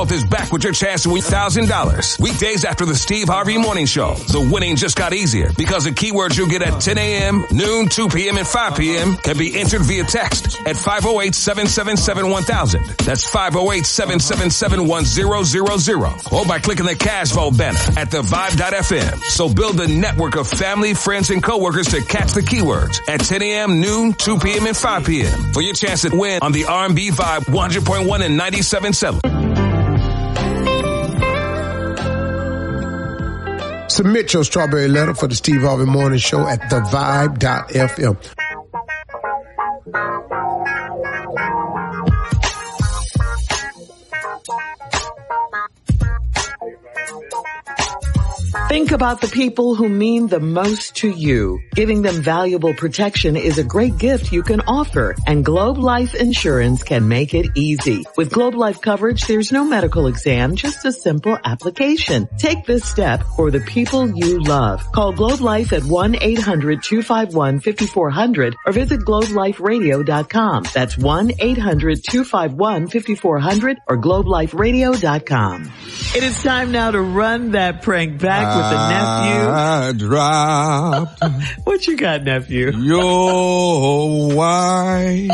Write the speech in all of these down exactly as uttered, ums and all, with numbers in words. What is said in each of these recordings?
is back with your chance to win one thousand dollars. Weekdays after the Steve Harvey Morning Show. The winning just got easier because the keywords you'll get at ten a.m., noon, two p.m., and five p.m. can be entered via text at five oh eight, seven seven seven, one thousand. That's five oh eight, seven seven seven, one thousand. Or by clicking the Cash Vote banner at the vibe dot f m. So build a network of family, friends, and coworkers to catch the keywords at ten a.m., noon, two p.m., and five p.m. for your chance to win on the R and B Vibe one hundred point one and ninety-seven point seven. Submit your strawberry letter for the Steve Harvey Morning Show at the vibe dot f m. Think about the people who mean the most to you. Giving them valuable protection is a great gift you can offer, and Globe Life Insurance can make it easy. With Globe Life coverage, there's no medical exam, just a simple application. Take this step for the people you love. Call Globe Life at one eight hundred, two five one, five four zero zero or visit globe life radio dot com. That's one eight hundred, two five one, five four zero zero or globe life radio dot com. It is time now to run that prank back with the nephew. I dropped. What you got, nephew? Your wife.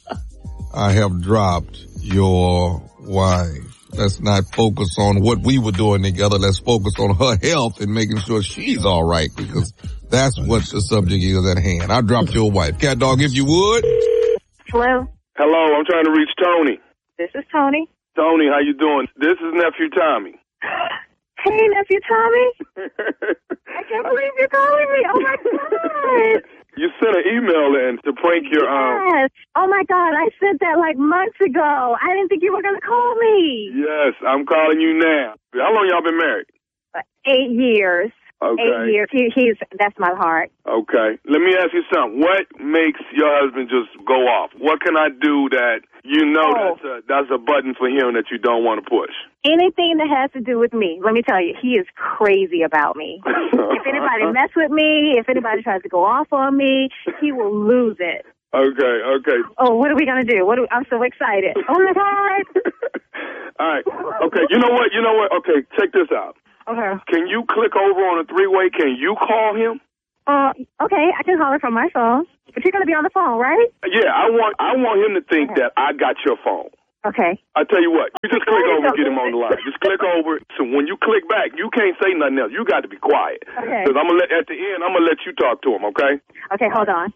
I have dropped your wife. Let's not focus on what we were doing together. Let's focus on her health and making sure she's all right, because that's what the subject is at hand. I dropped your wife. Cat Dog, if you would. Hello? Hello, I'm trying to reach Tony. This is Tony. Tony, how you doing? This is Nephew Tommy. Hey, Nephew Tommy. I can't believe you're calling me. Oh, my God. You sent an email in to prank your... Um... Yes. Oh, my God. I sent that like months ago. I didn't think you were going to call me. Yes, I'm calling you now. How long y'all been married? Uh, eight years. Okay. Eight years. He, he's, that's my heart. Okay. Let me ask you something. What makes your husband just go off? What can I do that you know oh. that's, a, that's a button for him that you don't want to push? Anything that has to do with me. Let me tell you, he is crazy about me. If anybody mess with me, if anybody tries to go off on me, he will lose it. Okay, okay. Oh, what are we going to do? What do we, I'm so excited. Oh, my God. All right. Okay, you know what? You know what? Okay, check this out. Okay. Can you click over on a three-way? Can you call him? Uh, okay, I can call her from my phone. But you're going to be on the phone, right? Yeah, I want I want him to think okay. that I got your phone. Okay. I tell you what, you just click over and get him on the line. Just click over. So when you click back, you can't say nothing else. You got to be quiet. Okay. Because I'm gonna let at the end, I'm gonna let you talk to him. Okay. Okay, hold on.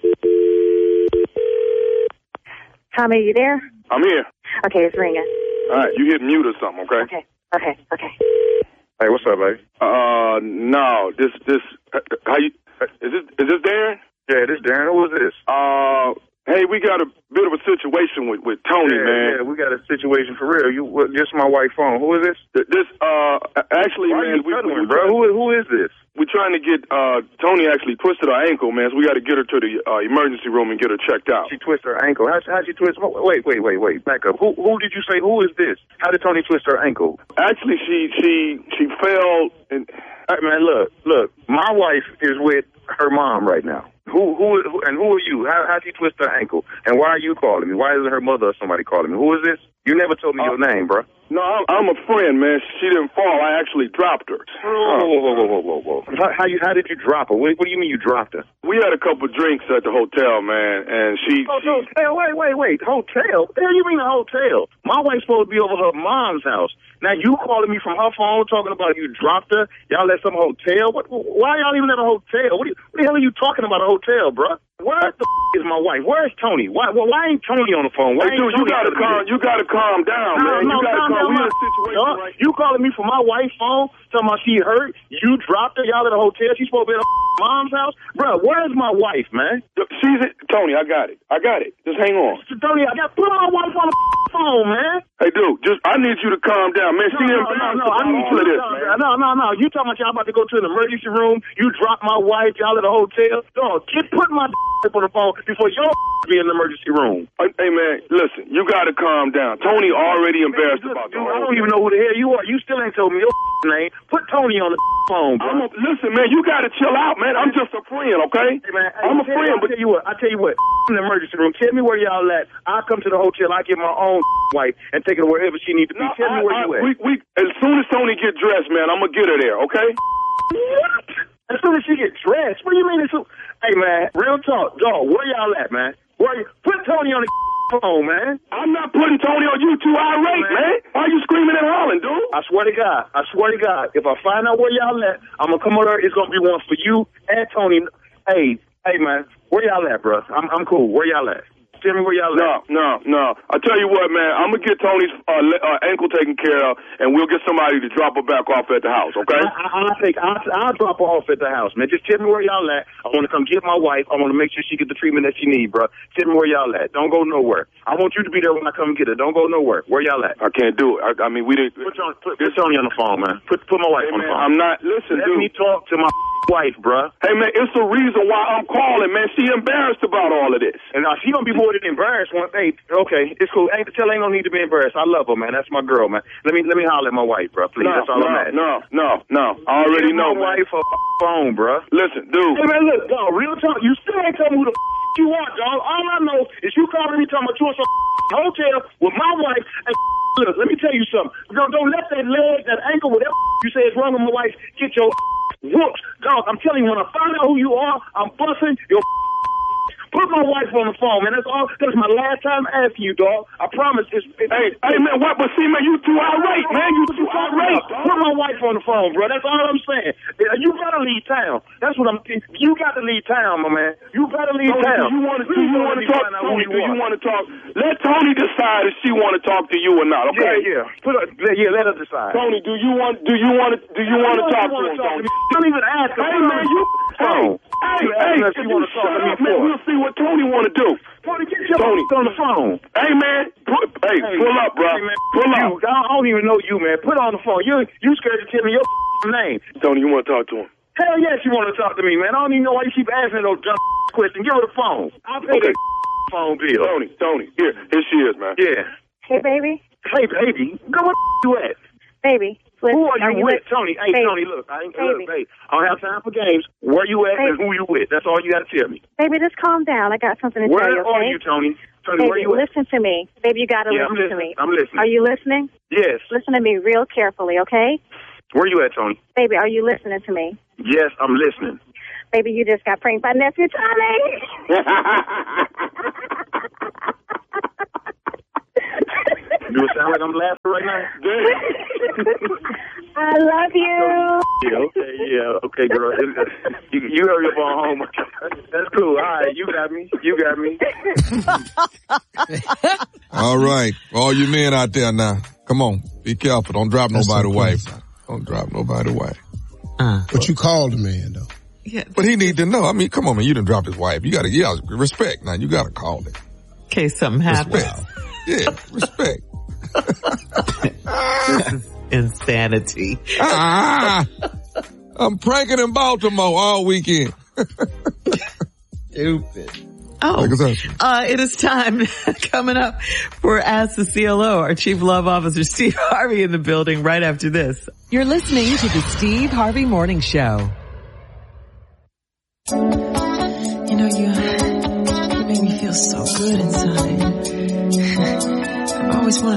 Tommy, are you there? I'm here. Okay, it's ringing. All right, you hit mute or something. Okay. Okay. Okay. Okay. Hey, what's up, baby? Uh, no, this this how you is this is this Darren? Yeah, this Darren. Who is this? Uh. Hey, we got a bit of a situation with, with Tony, yeah, man. Yeah, we got a situation for real. You, what, this is my wife's phone. Who is this? This, uh, actually, Why man, are you we, cuddling, we, bro. Who, who is this? We're trying to get, uh, Tony actually twisted her ankle, man, so we got to get her to the, uh, emergency room and get her checked out. She twisted her ankle. How, how'd she twist? Wait, wait, wait, wait. Back up. Who, who did you say? Who is this? How did Tony twist her ankle? Actually, she, she, she fell and... All right, man, look, look. My wife is with her mom right now. Who, who, who, and who are you? How, how'd she twist her ankle? And why are you calling me? Why isn't her mother or somebody calling me? Who is this? You never told me uh, your name, bro. No, I'm, I'm a friend, man. She didn't fall. I actually dropped her. Whoa, whoa, whoa, whoa, whoa, whoa. How, how, you, how did you drop her? What, what do you mean you dropped her? We had a couple drinks at the hotel, man, and she... Oh, she hotel? Wait, wait, wait. Hotel? What the hell you mean a hotel? My wife's supposed to be over her mom's house. Now, you calling me from her phone talking about you dropped her? Y'all at some hotel? What, why y'all even at a hotel? What, you, what the hell are you talking about a hotel, bro? Where the f- is my wife? Where's Tony? Why, why, why ain't Tony on the phone? Why hey, dude, you gotta calm. You gotta calm down, no, man. No, you gotta calm. down. We in a situation no, right. You calling me from my wife's phone, talking about she hurt. You dropped her. Y'all at a hotel. She's supposed to be at her mom's house, bro. Where's my wife, man? She's at Tony. I got it. I got it. Just hang on. Tony, I got put my wife on the phone, man. Hey, dude, just I need you to calm down, man. No, she no, no, no, I need you to this, man. No, no, no. You talking about y'all about to go to an emergency room? You dropped my wife. Y'all at a hotel? Dog, keep putting my on the phone before your be in the emergency room. Hey, man, listen, you got to calm down. Tony already embarrassed man, about dude, the I don't even know who the hell you are. You still ain't told me your name. Put Tony on the phone, bro. I'm a, listen, man, you got to chill out, man. I'm just a friend, okay? Hey, man, I'm hey, a friend, you, but... I tell you what, I tell you what, in the emergency room, tell me where y'all at. I'll come to the hotel. I get my own own wife and take her wherever she needs to be. No, Tell me I, where I, you at. We, we, as soon as Tony get dressed, man, I'm gonna get her there, okay? What? As soon as she get dressed? What do you mean? It's so... Hey, man, real talk. Dog, where y'all at, man? Where you... Put Tony on the phone, man. I'm not putting Tony on you too irate, man. man. Why are you screaming and hollering, dude? I swear to God. I swear to God. If I find out where y'all at, I'm gonna come over there. It's gonna be one for you and Tony. Hey, hey, man, where y'all at, bro? I'm, I'm cool. Where y'all at? Tell me where y'all at. No, no, no. I tell you what, man. I'm gonna get Tony's uh, le- uh, ankle taken care of, and we'll get somebody to drop her back off at the house. Okay? I, I, I'll take. I'll, I'll drop her off at the house, man. Just tell me where y'all at. I want to come get my wife. I want to make sure she get the treatment that she needs, bro. Tell me where y'all at. Don't go nowhere. I want you to be there when I come get her. Don't go nowhere. Where y'all at? I can't do it. I, I mean, we didn't. Put, on, put, put Tony on the phone, man. Put put my wife hey, on the man, phone. I'm not. Listen, Let dude. me talk to my wife, bro. Hey, man, it's the reason why I'm calling, man. She embarrassed about all of this. And now she gonna be more than embarrassed. One, hey, okay, it's cool. Ain't tell ain't no need to be embarrassed. I love her, man. That's my girl, man. Let me let me holler at my wife, bro. Please, no, that's all no, I'm at. No, no, no. I already Give know, my man. wife a phone, bro. Listen, dude. Hey, man, look, dog. Real talk. You still ain't telling me who the you want, dog. All I know is you calling me talking about you in some hotel with my wife. And look, let me tell you something. Don't, don't let that leg, that ankle, whatever you say is wrong with my wife, get your whoops. Dog, I'm telling you, when I find out who you are, I'm busting your put my wife on the phone, man. That's all. That's my last time asking you, dog. I promise. It's, it's, hey, hey, man, what? But see, man, you too irate, man. You too irate. Put my wife on the phone, bro. That's all I'm saying. You gotta leave town. That's what I'm. You got to leave town, my man. You gotta leave Tony, town. Do you want to? Do you want to talk? Tony, do you want to talk? Let Tony decide if she want to talk to you or not. Okay? Yeah, yeah. Put her, yeah, let her decide. Tony, do you want? Do you want to? Do you want to talk to him, Tony? Don't even ask her. Hey, man, you. Hey, hey, hey. If you shut up, man, we'll see what Tony want to do. Tony, get your Tony on the phone. Hey, man. Put, hey, hey, pull up, bro. Hey, man, pull you, up. I don't even know you, man. Put her on the phone. You, you scared to tell me your name. Tony, you want to talk to him? Hell yes, you want to talk to me, man. I don't even know why you keep asking those dumb questions. Give her the phone. I'll pay okay. the phone bill. Tony, Tony, here, here she is, man. Yeah. Hey, baby. Hey, baby. Go where you at? Baby. Listen, who are you, are you with, with? Tony? Hey, baby. Tony, look, I ain't baby. look, babe. I don't have time for games. Where you at baby. and who you with? That's all you got to tell me. Baby, just calm down. I got something to where tell you, okay? Where are you, Tony? Tony, baby, where you at? listen to me. Baby, you got to yeah, listen I'm to me. I'm listening. Are you listening? Yes. Listen to me real carefully, okay? Where you at, Tony? Baby, are you listening to me? Yes, I'm listening. Baby, you just got pranked by nephew Tommy. Do it sound like I'm laughing right now? I love you. Yeah, okay, yeah, okay, girl. You, you hurry up on home. That's cool. All right, you got me. You got me. All right. All you men out there now, come on. Be careful. Don't drop nobody wife. Don't drop nobody wife. Uh, but you called the man, though. Yeah. But he need to know. I mean, come on, man. You done dropped his wife. You got to, yeah, respect. Now, you got to call it. In case something happens. Respect. Yeah, respect. This is insanity. Ah, I'm pranking in Baltimore all weekend. Stupid. Oh, uh, it is time coming up for Ask the C L O. Our Chief Love Officer, Steve Harvey, in the building right after this. You're listening to the Steve Harvey Morning Show. You know, you, you make me feel so good inside. I always want